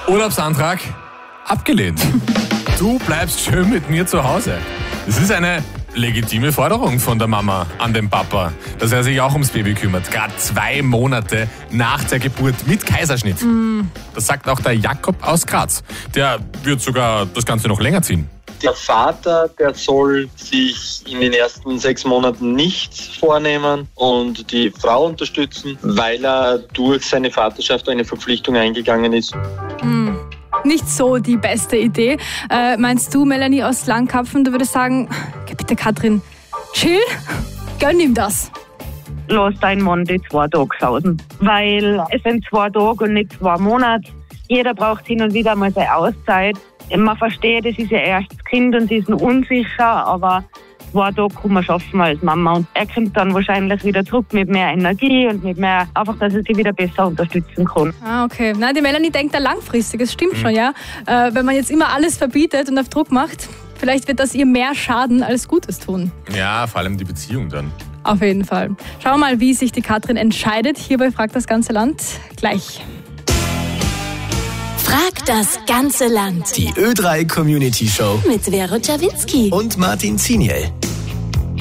Urlaubsantrag abgelehnt. Du bleibst schön mit mir zu Hause. Das ist eine legitime Forderung von der Mama an den Papa, dass er sich auch ums Baby kümmert. Gerade 2 Monate nach der Geburt mit Kaiserschnitt. Das sagt auch der Jakob aus Graz. Der wird sogar das Ganze noch länger ziehen. Der Vater, der soll sich in den ersten 6 Monaten nichts vornehmen und die Frau unterstützen, weil er durch seine Vaterschaft eine Verpflichtung eingegangen ist. Nicht so die beste Idee. Meinst du, Melanie aus Langkapfen, du würdest sagen, okay, bitte Katrin, chill, gönn ihm das. Lass deinen Mann die 2 Tage sausen. Weil es sind 2 Tage und nicht 2 Monate. Jeder braucht hin und wieder mal seine Auszeit. Man versteht, es ist ihr erstes Kind und sie ist noch unsicher, aber 2 Tage kann man schaffen als Mama. Und er kommt dann wahrscheinlich wieder zurück mit mehr Energie und mit mehr, einfach, dass er sie wieder besser unterstützen kann. Okay. Nein, die Melanie denkt da langfristig, das stimmt schon, ja. Wenn man jetzt immer alles verbietet und auf Druck macht, vielleicht wird das ihr mehr schaden als Gutes tun. Ja, vor allem die Beziehung dann. Auf jeden Fall. Schauen wir mal, wie sich die Katrin entscheidet. Hierbei fragt das ganze Land gleich. Frag das ganze Land. Die Ö3 Community Show Mit Vero Czawinski und Martin Ziniel.